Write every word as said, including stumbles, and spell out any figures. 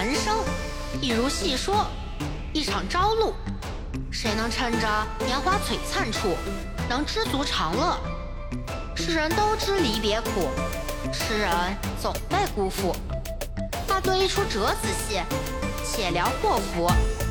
人生一如戏说，一场朝露，谁能趁着年华璀璨处，能知足常乐？世人都知离别苦，诗人总被辜负。他对一出折子戏，且聊祸福。